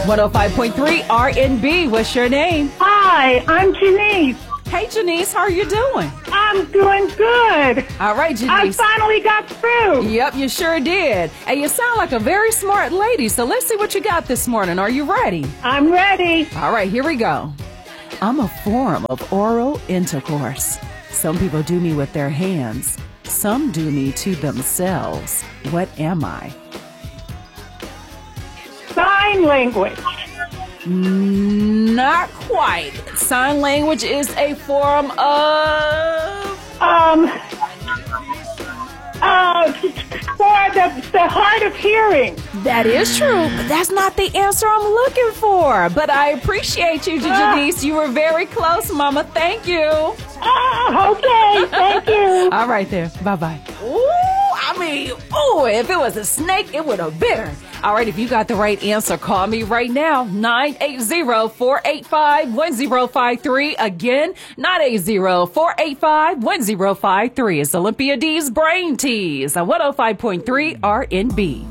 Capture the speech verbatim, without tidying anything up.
one oh five point three R and B. What's your name? Hi, I'm Janice. Hey, Janice, how are you doing? I'm doing good. All right, I Janice. finally got through. Yep, you sure did. And you sound like a very smart lady, so let's see what you got this morning. Are you ready? I'm ready. All right, here we go. I'm a form of oral intercourse. Some people do me with their hands. Some do me to themselves. What am I? Sign language. Not quite. Sign language is a form of... Um, uh, for the, the hard of hearing. That is true, but that's not the answer I'm looking for. But I appreciate you, Janice. You were very close, Mama. Thank you. Ah, okay. Thank you. All right, there. Bye-bye. Ooh, I mean, ooh, if it was a snake, it would have bit her. All right, if you got the right answer, call me right now. nine eight zero, four eight five, one zero five three. Again, nine eight zero, four eight five, one zero five three. It's Olympia D's Brain Tease on one oh five point three R and B.